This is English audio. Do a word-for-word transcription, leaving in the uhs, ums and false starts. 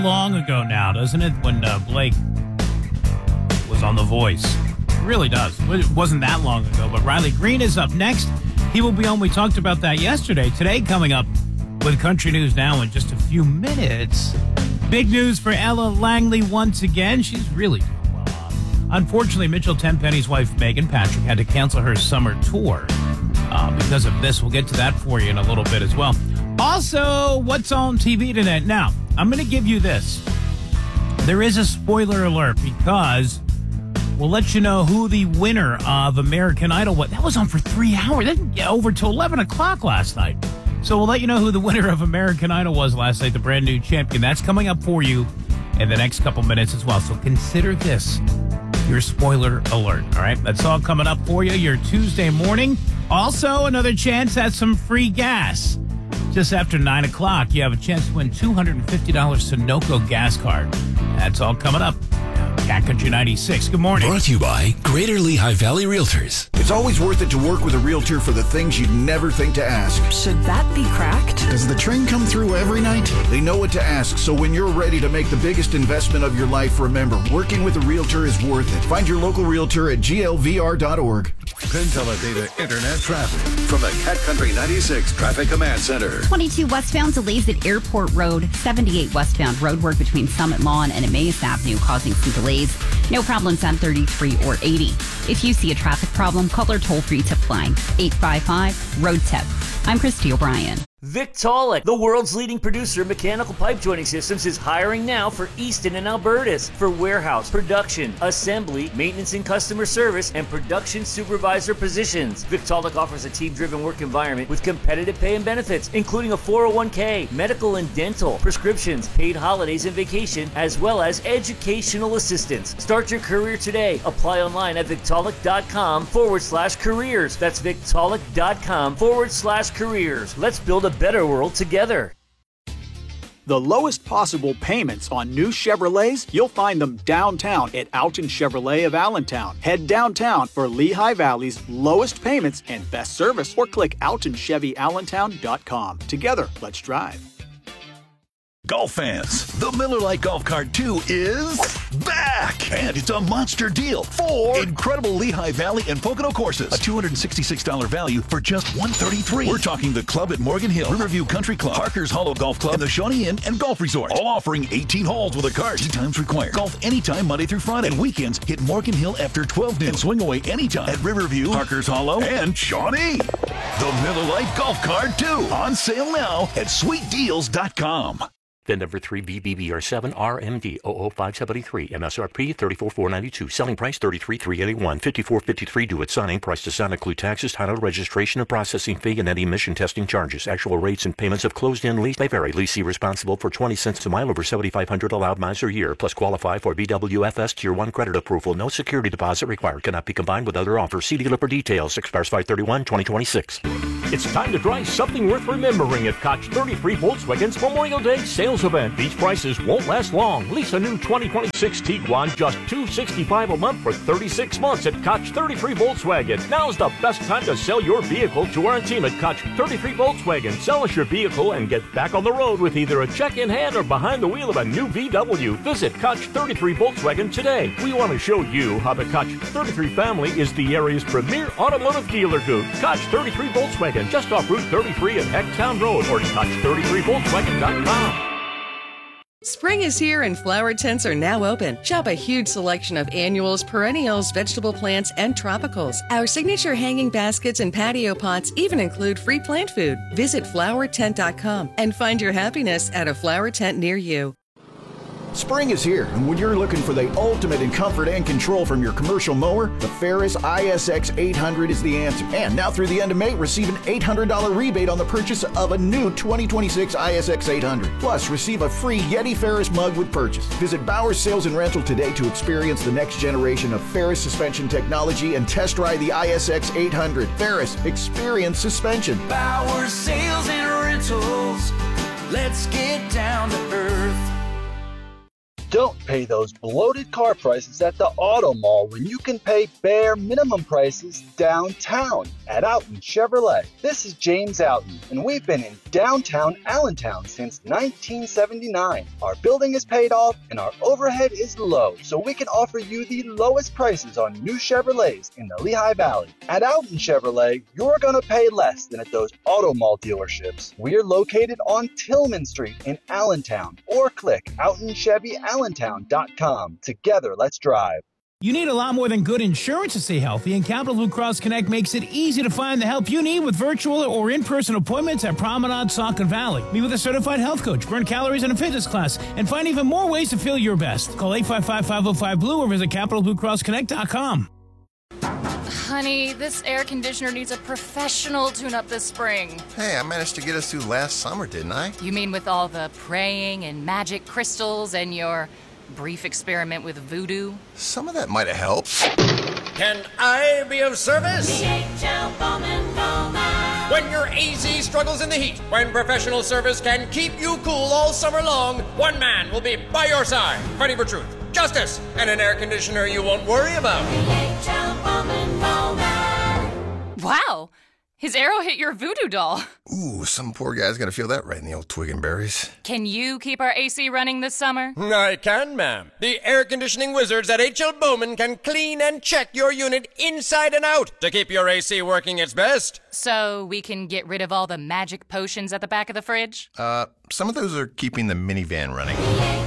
Long ago now, doesn't it, when uh, Blake was on The Voice? It really does. It wasn't that long ago, but Riley Green is up next. He will be on. We talked about that yesterday. Today, coming up with Country News Now in just a few minutes. Big news for Ella Langley once again. She's really doing well. Unfortunately, Mitchell Tenpenny's wife, Megan Patrick, had to cancel her summer tour uh, because of this. We'll get to that for you in a little bit as well. Also, what's on T V tonight? Now, I'm going to give you this. There is a spoiler alert because we'll let you know who the winner of American Idol was. That was on for three hours. That didn't get over till eleven o'clock last night. So we'll let you know who the winner of American Idol was last night, the brand new champion. That's coming up for you in the next couple minutes as well. So consider this your spoiler alert. All right, that's all coming up for you your Tuesday morning. Also, another chance at some free gas. Just after nine o'clock, you have a chance to win two hundred fifty dollars Sunoco gas card. That's all coming up. Cat Country ninety-six. Good morning. Brought to you by Greater Lehigh Valley Realtors. It's always worth it to work with a realtor for the things you'd never think to ask. Should that be cracked? Does the train come through every night? They know what to ask, so when you're ready to make the biggest investment of your life, remember, working with a realtor is worth it. Find your local realtor at G L V R dot org. PenTeleData Internet traffic from the Cat Country ninety-six Traffic Command Center. twenty-two westbound delays at Airport Road. seventy-eight westbound road work between Summit Lawn and Emmaus Avenue causing some delays. No problems on thirty-three or eighty. If you see a traffic problem, call our toll-free tip line, eight five five, road tip. I'm Christy O'Brien. Victaulic, the world's leading producer of mechanical pipe joining systems, is hiring now for Easton and Albertus for warehouse, production, assembly, maintenance and customer service, and production supervisor positions. Victaulic offers a team-driven work environment with competitive pay and benefits, including a four oh one k, medical and dental, prescriptions, paid holidays and vacation, as well as educational assistance. Start your career today. Apply online at Victaulic.com forward slash careers. That's Victaulic.com forward slash careers. Let's build a better world together. The lowest possible payments on new Chevrolets, you'll find them downtown at Alton Chevrolet of Allentown. Head downtown for Lehigh Valley's lowest payments and best service, or click alton chevy allentown dot com. Together, let's drive. Golf fans, the Miller Lite Golf Cart two is back! And it's a monster deal. Four incredible Lehigh Valley and Pocono courses. A two hundred sixty-six dollars value for just one hundred thirty-three dollars. We're talking the Club at Morgan Hill, Riverview Country Club, Parker's Hollow Golf Club, and the Shawnee Inn and Golf Resort. All offering eighteen holes with a cart. Tee times required. Golf anytime Monday through Friday. And weekends, hit Morgan Hill after twelve noon. And swing away anytime at Riverview, Parker's Hollow, and Shawnee. The Miller Lite Golf Cart two. On sale now at sweet deals dot com. The number three B B B R seven R M D zero zero five seven three. M S R P thirty-four thousand four hundred ninety-two. Selling price thirty-three thousand three hundred eighty-one. fifty-four fifty-three due at signing. Price does not include taxes, title, registration, and processing fee, and any emission testing charges. Actual rates and payments of closed-in lease may vary. Leasee responsible for twenty cents a mile over seventy-five hundred allowed miles per year. Plus qualify for B W F S Tier one credit approval. No security deposit required. Cannot be combined with other offers. See dealer for details. Expires five thirty-one twenty twenty-six. It's time to try something worth remembering at Koch thirty-three Volkswagen's Memorial Day sales event. These prices won't last long. Lease a new twenty twenty-six Tiguan just two hundred sixty-five dollars a month for thirty-six months at Koch thirty-three Volkswagen. Now's the best time to sell your vehicle to our team at Koch thirty-three Volkswagen. Sell us your vehicle and get back on the road with either a check in hand or behind the wheel of a new V W. Visit Koch thirty-three Volkswagen today. We want to show you how the Koch thirty-three family is the area's premier automotive dealer group. Koch thirty-three Volkswagen, just off Route thirty-three at Hecktown Road, or Koch thirty-three Volkswagen dot com. Spring is here and flower tents are now open. Shop a huge selection of annuals, perennials, vegetable plants, and tropicals. Our signature hanging baskets and patio pots even include free plant food. Visit flower tent dot com and find your happiness at a flower tent near you. Spring is here, and when you're looking for the ultimate in comfort and control from your commercial mower, the Ferris I S X eight hundred is the answer. And now through the end of May, receive an eight hundred dollars rebate on the purchase of a new twenty twenty-six I S X eight hundred. Plus, receive a free Yeti Ferris mug with purchase. Visit Bowers Sales and Rental today to experience the next generation of Ferris suspension technology and test ride the I S X eight hundred. Ferris, experience suspension. Bowers Sales and Rentals. Let's get down to earth. Don't pay those bloated car prices at the auto mall when you can pay bare minimum prices downtown at Alton Chevrolet. This is James Alton, and we've been in downtown Allentown since nineteen seventy-nine. Our building is paid off and our overhead is low, so we can offer you the lowest prices on new Chevrolets in the Lehigh Valley. At Alton Chevrolet, you're going to pay less than at those auto mall dealerships. We're located on Tillman Street in Allentown, or click alton chevy allentown dot com. Together, let's drive. You need a lot more than good insurance to stay healthy, and Capital Blue Cross Connect makes it easy to find the help you need with virtual or in-person appointments at Promenade, Saucon Valley. Meet with a certified health coach, burn calories in a fitness class, and find even more ways to feel your best. Call eight five five, five oh five, B L U E or visit capital blue cross connect dot com. Honey, this air conditioner needs a professional tune-up this spring. Hey, I managed to get us through last summer, didn't I? You mean with all the praying and magic crystals and your brief experiment with voodoo? Some of that might have helped. Can I be of service? D H L Bowman Bowman. When your A Z struggles in the heat, when professional service can keep you cool all summer long, one man will be by your side, fighting for truth, justice, and an air conditioner you won't worry about. D H L Bowman Bowman. Wow! His arrow hit your voodoo doll. Ooh, some poor guy's gonna feel that right in the old twig and berries. Can you keep our A C running this summer? I can, ma'am. The air conditioning wizards at H L Bowman can clean and check your unit inside and out to keep your A C working its best. So we can get rid of all the magic potions at the back of the fridge? Uh, some of those are keeping the minivan running.